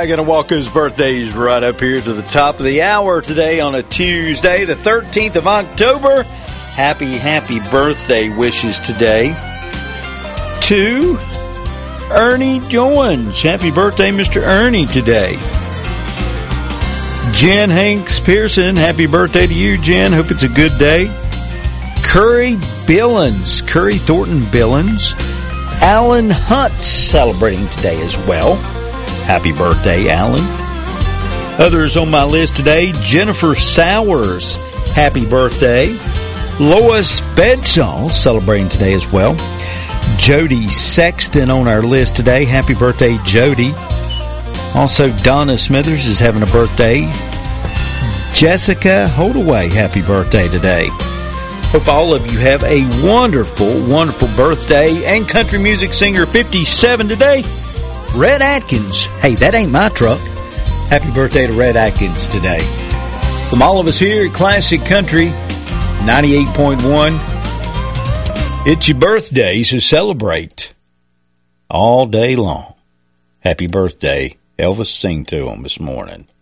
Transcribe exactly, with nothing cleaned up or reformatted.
right, going to walk those birthdays right up here to the top of the hour today on a Tuesday, the thirteenth of October. Happy, happy birthday wishes today to Ernie Jones. Happy birthday, Mister Ernie, today. Jen Hanks Pearson, happy birthday to you, Jen. Hope it's a good day. Curry Billings, Curry Thornton Billings. Alan Hunt celebrating today as well. Happy birthday, Alan. Others on my list today, Jennifer Sowers, happy birthday. Lois Bedsall celebrating today as well. Jody Sexton on our list today. Happy birthday, Jody. Also, Donna Smithers is having a birthday. Jessica Holdaway, happy birthday today. Hope all of you have a wonderful, wonderful birthday. And country music singer fifty-seven today, Red Atkins. Hey, that ain't my truck. Happy birthday to Red Atkins today. From all of us here at Classic Country ninety-eight point one, it's your birthday, so celebrate all day long. Happy birthday. Elvis, sing to him this morning.